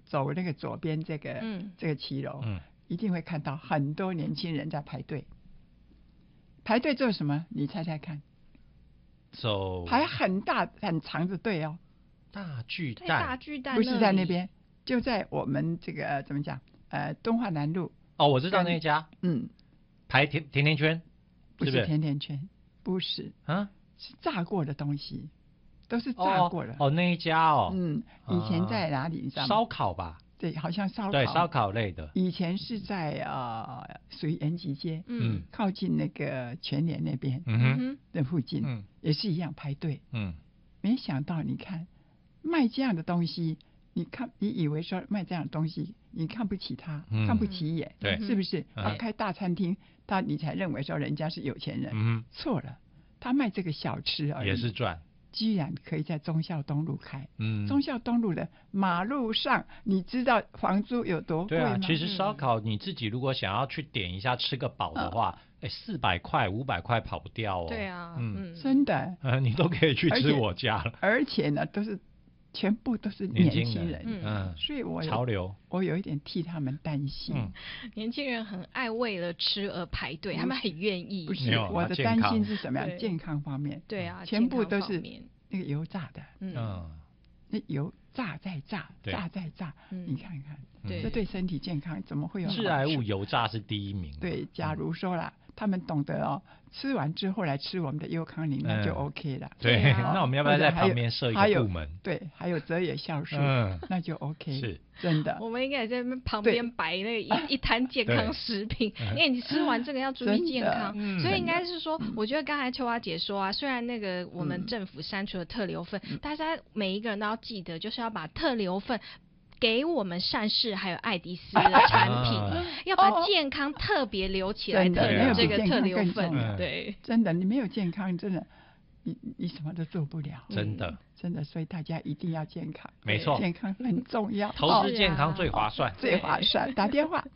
走那个左边这个骑楼，一定会看到很多年轻人在排队。排队做什么？你猜猜看。排很大很长的队哦。 大巨蛋不是在那边，就在我们这个怎么讲？敦化南路。 哦，我知道那一家。排甜甜圈， 不是甜甜圈，不是啊，是炸过的东西，都是炸过的。 那一家哦。 以前在哪里？你知道吗？ 烧烤吧。 对，好像烧烤。 对，烧烤类的。 以前是在属于延吉街，靠近那个全联那边，的附近，也是一样排队。没想到你看卖这样的东西，你以为说卖这样的东西，你看不起他，看不起眼， 对， 是不是？开大餐厅，你才认为说人家是有钱人，错了，他卖这个小吃而已， 也是赚。 居然可以在忠孝东路开，忠孝东路的马路上，你知道房租有多贵吗？ 对啊，其实烧烤你自己如果想要去点一下吃个饱的话，400块500块跑不掉哦。 对啊， 真的， 你都可以去吃我家了。 而且呢，全部都是年轻人，所以潮流， 我有一点替他们担心。 年轻人很爱为了吃而排队，他们很愿意。 不是，我的担心是什么样？健康方面。 对啊， 全部都是那个油炸的。那油炸再炸，炸再炸，你看看，这对身体健康怎么会有好处？ 致癌物油炸是第一名。 对，假如说啦，他们懂得吃完之后来吃我们的优康宁，那就 OK 了。 对，那我们要不要在旁边设一个部门？ 对，还有泽野酵素，那就 OK。 是， 真的。 我们应该在旁边摆那个一摊健康食品，因为你吃完这个要注意健康，所以应该是说，我觉得刚才秋花姐说啊，虽然那个我们政府删除了特留份，大家每一个人都要记得，就是要把特留份给我们善事还有爱迪斯的产品，要把健康特别留起来的这个特留份。对， 真的，你没有健康，真的，你什么都做不了。 真的， 真的，所以大家一定要健康。 没错， 健康很重要， 投资健康最划算， 最划算。打电话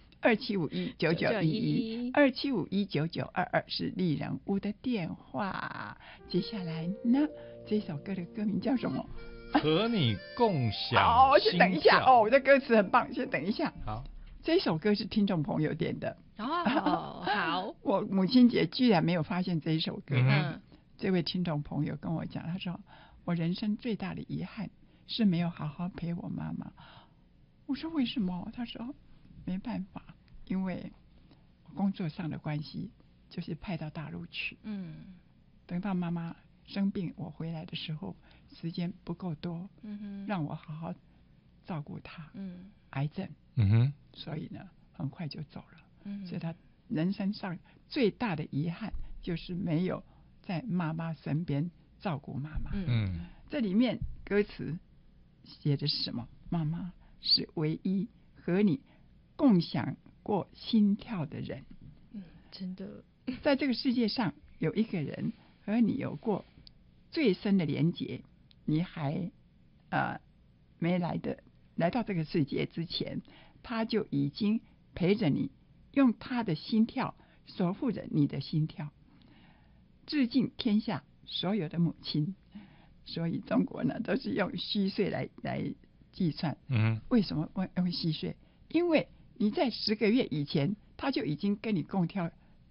27519911，27519922是丽人屋的电话。接下来呢，这首歌的歌名叫什么？ 和你共享。 先等一下我的歌词很棒，先等一下。 好， 这首歌是听众朋友点的。 好， 我母亲节居然没有发现这一首歌。这位听众朋友跟我讲，他说我人生最大的遗憾是没有好好陪我妈妈。我说为什么？他说没办法，因为工作上的关系，就是派到大陆去。等到妈妈生病我回来的时候，时间不够多，让我好好照顾她。癌症，所以呢很快就走了。所以他人生上最大的遗憾就是没有在妈妈身边照顾妈妈。这里面歌词写的是什么？妈妈是唯一和你共享过心跳的人。 真的， 在这个世界上有一个人和你有过最深的连结，你还没来到这个世界之前，他就已经陪着你，用他的心跳守护着你的心跳。致敬天下所有的母亲。所以中国呢都是用虚岁来计算。为什么用虚岁？因为你在10个月以前，他就已经跟你共同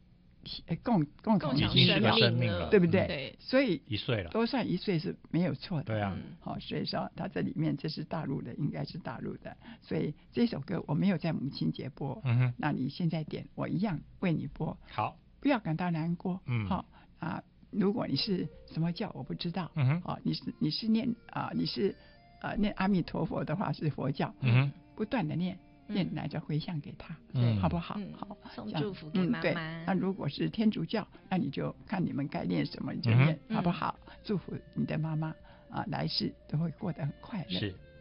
享生命了， 对不对？ 对， 所以 1岁了， 多算1岁是没有错的。 对啊， 好，所以说他这里面这是大陆的，应该是大陆的，所以这首歌我没有在母亲节播。那你现在点，我一样为你播。 好， 不要感到难过。好如果你是什么教我不知道。你是念念阿弥陀佛的话是佛教。不断的念来着回向给他，好不好？好， 送祝福给妈妈。 对，那如果是天主教，那你就看你们该念什么你就念，好不好？祝福你的妈妈来世都会过得很快乐。 是。